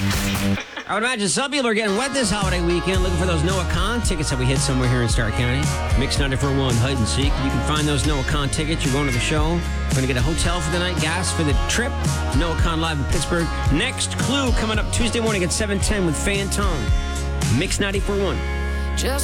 I would imagine some people are getting wet this holiday weekend looking for those Noah Kahn tickets that we hit somewhere here in Stark County. Mix 94.1 Hide and Seek. You can find those Noah Kahn tickets. You're going to the show. We're going to get a hotel for the night, gas for the trip. Noah Kahn live in Pittsburgh. Next Clue coming up Tuesday morning at 7:10 with Fan Tong. Mix 94.1. Just